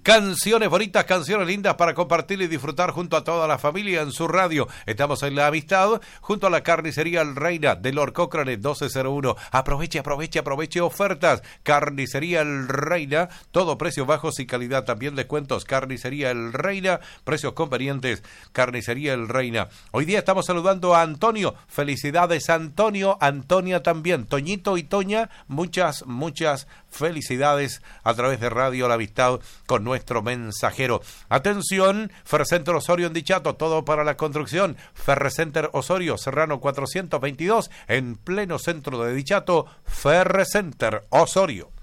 Canciones bonitas, canciones lindas para compartir y disfrutar junto a toda la familia en su radio. Estamos en La Amistad, junto a la carnicería El Reina de Lord Cochrane 1201. Aproveche ofertas. Carnicería El Reina, todo precios bajos y calidad, también descuentos. Carnicería El Reina, precios convenientes. Carnicería El Reina. Hoy día estamos saludando a Antonio. Felicidades, Antonio. Antonia también. Toñito y Toña, muchas felicidades a través de Radio La Amistad con nuestro mensajero. Atención, Ferrecenter Osorio en Dichato, todo para la construcción. Ferrecenter Osorio, Serrano 422, en pleno centro de Dichato. Ferrecenter Osorio.